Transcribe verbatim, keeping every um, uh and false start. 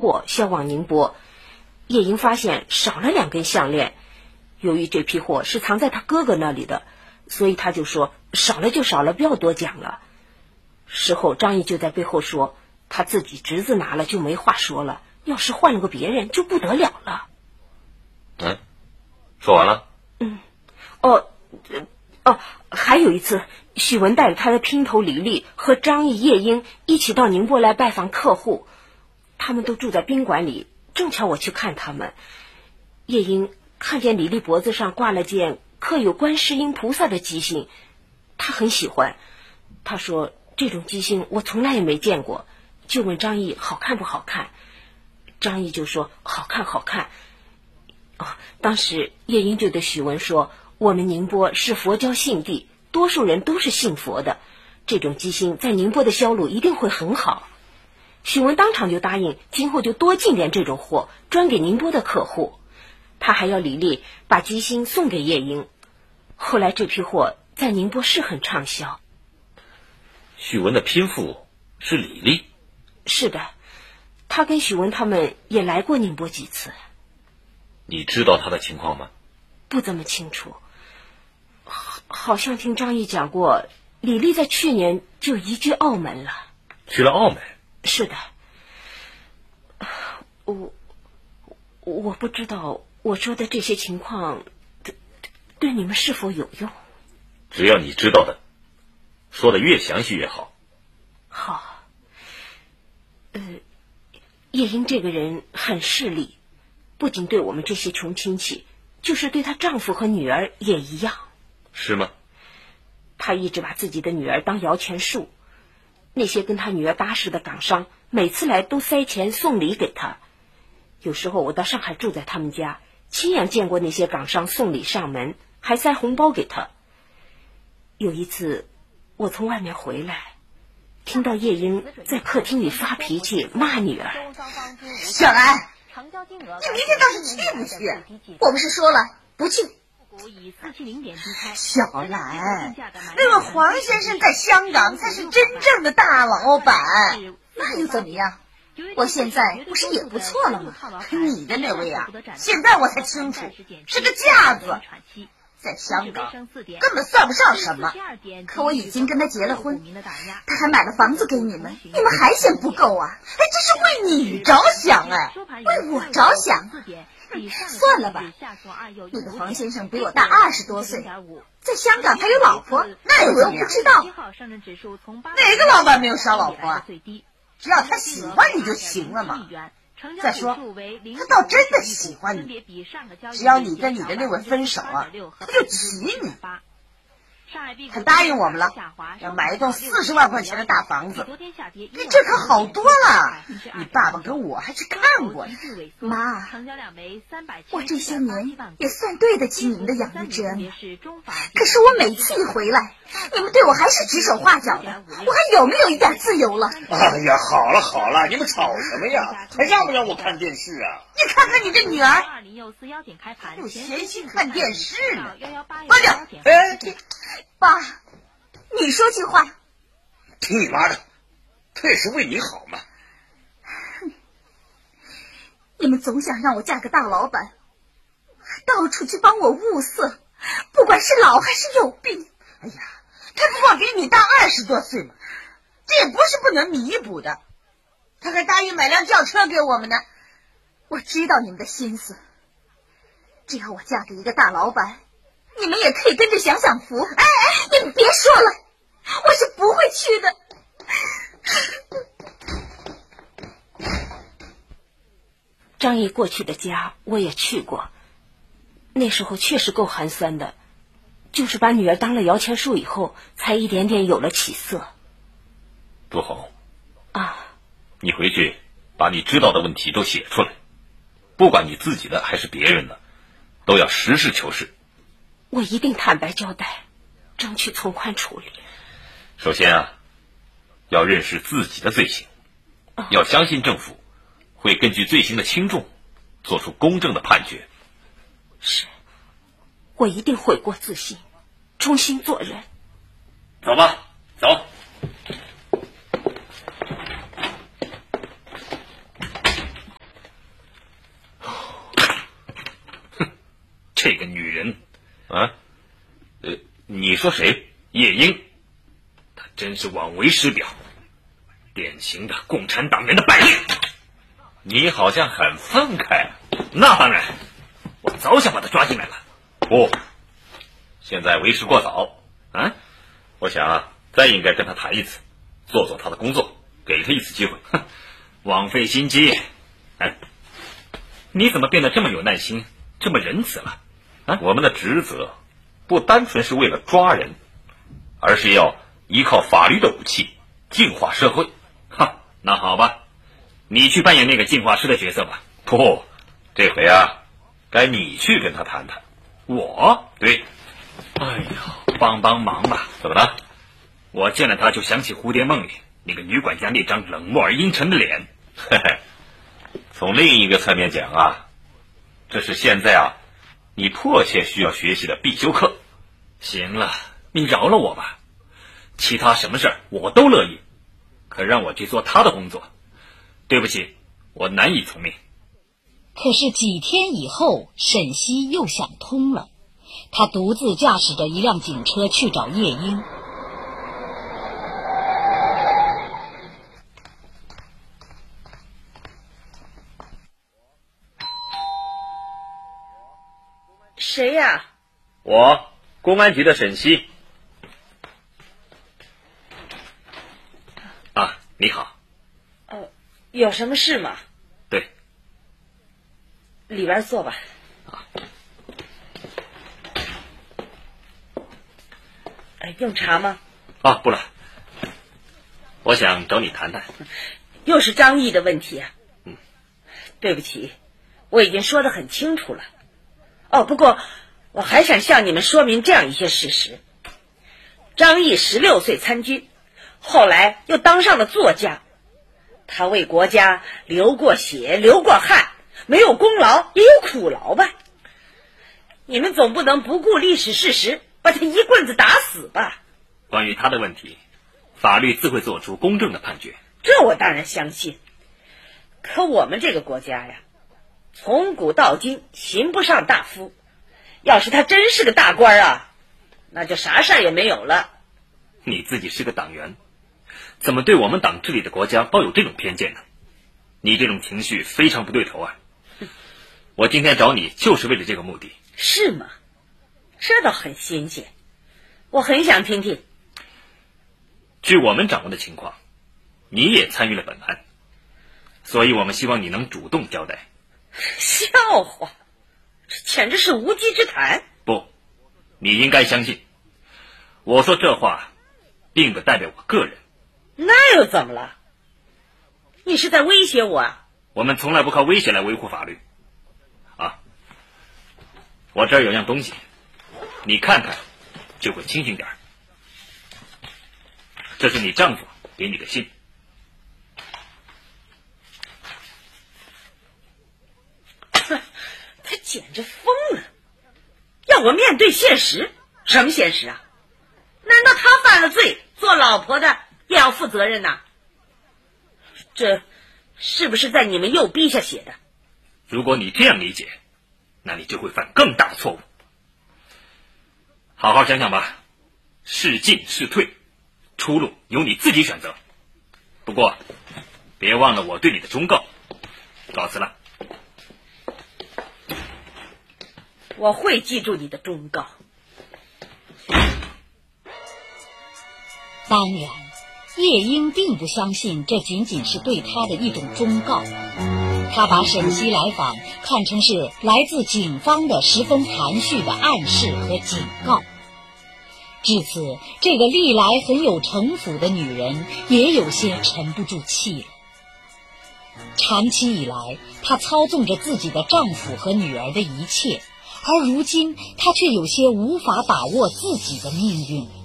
货销往宁波。叶莹发现少了两根项链，由于这批货是藏在他哥哥那里的，所以他就说少了就少了，不要多讲了。事后张毅就在背后说，他自己侄子拿了就没话说了，要是换了个别人就不得了了。 嗯，说完了？ 嗯，哦，呃、哦，还有一次，许文带着他的姘头李丽和张毅、叶英一起到宁波来拜访客户，他们都住在宾馆里，正巧我去看他们。叶英看见李丽脖子上挂了件刻有观世音菩萨的鸡心，她很喜欢，她说这种鸡心我从来也没见过，就问张毅好看不好看。张毅就说好看好看。哦，当时叶英就对许文说，我们宁波是佛教信地，多数人都是信佛的，这种鸡心在宁波的销路一定会很好。许文当场就答应，今后就多进点这种货，专给宁波的客户。他还要李丽把鸡心送给叶英。后来这批货在宁波是很畅销。 许文的姘妇是李丽？ 是的，他跟许文他们也来过宁波几次。 你知道他的情况吗？ 不怎么清楚，好好像听张毅讲过，李丽在去年就移居澳门了。 去了澳门？ 是的。我我不知道我说的这些情况对对你们是否有用。 只要你知道的，说的越详细越好。 好。呃，叶英这个人很势利，不仅对我们这些穷亲戚，就是对她丈夫和女儿也一样。 是吗？ 她一直把自己的女儿当摇钱树，那些跟她女儿搭事的港商每次来都塞钱送礼给她。有时候我到上海住在他们家，亲眼见过那些港商送礼上门，还塞红包给她。有一次我从外面回来，听到叶英在客厅里发脾气骂女儿。 小兰，你明天倒是去不去？我不是说了不去。小兰，那位黄先生在香港才是真正的大老板，那又怎么样？我现在不是也不错了吗？你的那位啊，现在我才清楚，是个架子，在香港根本算不上什么。可我已经跟他结了婚，他还买了房子给你们，你们还嫌不够啊？哎，这是为你着想哎，为我着想。算了吧，你的黄先生比我大二十多岁，在香港还有老婆，那又怎么样？不知道哪个老板没有小老婆啊？只要他喜欢你就行了嘛。再说他倒真的喜欢你，只要你跟你的那位分手啊，他就娶你。他答应我们了，要买一栋四十万块钱的大房子，比这可好多了。你爸爸跟我还去看过呢。妈，我这些年也算对得起你们的养育之恩了，可是我每次一回来，你们对我还是指手画脚的，我还有没有一点自由了？ 哎呀，好了好了，你们吵什么呀？还让不让我看电视啊？ 你看看你这女儿，有闲心看电视呢。关掉！ 哎， 爸，你说句话。 听你妈的，这也是为你好嘛。 你们总想让我嫁个大老板，到处去帮我物色，不管是老还是有病。 哎呀，他不过比你大二十多岁嘛，这也不是不能弥补的。他还答应买辆轿车给我们呢。 我知道你们的心思，只要我嫁给一个大老板，你们也可以跟着享享福。哎哎，你们别说了，我是不会去的。 张毅过去的家我也去过，那时候确实够寒酸的，就是把女儿当了摇钱树以后，才一点点有了起色。 朱红啊， 你回去把你知道的问题都写出来，不管你自己的还是别人的，都要实事求是。 我一定坦白交代，争取从宽处理。 首先啊，要认识自己的罪行，要相信政府会根据罪行的轻重做出公正的判决。 是，我一定悔过自新，重新做人。 走吧，走。 这个女人， 啊，呃，你说谁？ 叶英，她真是枉为师表，典型的共产党人的败类。 你好像很愤慨。 那当然，我早想把她抓进来了。 不，现在为时过早啊！我想啊，再应该跟他谈一次，做做他的工作，给他一次机会。 哼，枉费心机。哎，你怎么变得这么有耐心，这么仁慈了？ 啊，我们的职责不单纯是为了抓人，而是要依靠法律的武器净化社会。 哈，那好吧，你去扮演那个净化师的角色吧。 不，这回啊，该你去跟他谈谈。 我？ 对。 哎呀，帮帮忙吧。 怎么了？ 我见了他就想起蝴蝶梦里那个女管家那张冷漠而阴沉的脸。 嘿嘿，从另一个侧面讲啊，这是现在啊你迫切需要学习的必修课。 行了，你饶了我吧，其他什么事儿我都乐意，可让我去做他的工作，对不起，我难以从命。 可是几天以后，沈西又想通了，他独自驾驶着一辆警车去找叶英。 谁呀？ 我，公安局的沈西。 啊，你好。 呃，有什么事吗？ 对。 里边坐吧。 啊。 哎，用茶吗？ 啊，不了。我想找你谈谈。 又是张毅的问题啊。 嗯。 对不起，我已经说得很清楚了。哦，不过我还想向你们说明这样一些事实。张毅十六岁参军，后来又当上了作家，他为国家流过血，流过汗，没有功劳也有苦劳吧？你们总不能不顾历史事实，把他一棍子打死吧？ 关于他的问题，法律自会做出公正的判决。 这我当然相信。可我们这个国家呀，从古到今寻不上大夫，要是他真是个大官啊，那就啥事儿也没有了。 你自己是个党员，怎么对我们党治理的国家抱有这种偏见呢？你这种情绪非常不对头啊！我今天找你就是为了这个目的。 是吗？这倒很新鲜，我很想听听。 据我们掌握的情况，你也参与了本案，所以我们希望你能主动交代。 笑话，这简直是无稽之谈。 不，你应该相信，我说这话并不代表我个人。 那又怎么了？你是在威胁我啊？ 我们从来不靠威胁来维护法律。啊，我这儿有样东西，你看看就会清醒点儿。这是你丈夫给你的信。 他简直疯了，要我面对现实？什么现实啊？难道他犯了罪，做老婆的也要负责任呐？这是不是在你们诱逼下写的？ 如果你这样理解，那你就会犯更大的错误。好好想想吧，是进是退，出路由你自己选择。不过别忘了我对你的忠告。告辞了。 我会记住你的忠告。 当然，叶英并不相信这仅仅是对他的一种忠告，他把沈西来访看成是来自警方的十分含蓄的暗示和警告。至此，这个历来很有城府的女人也有些沉不住气了。长期以来，她操纵着自己的丈夫和女儿的一切，而如今她却有些无法把握自己的命运了。